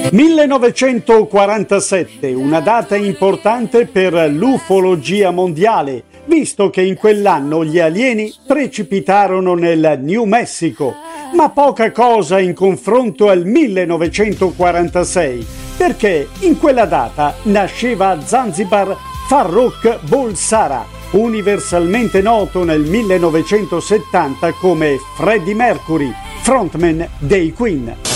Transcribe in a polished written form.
1947, una data importante per l'ufologia mondiale, visto che in quell'anno gli alieni precipitarono nel New Mexico, ma poca cosa in confronto al 1946, perché in quella data nasceva a Zanzibar Farrokh Bulsara, universalmente noto nel 1970 come Freddie Mercury, frontman dei Queen.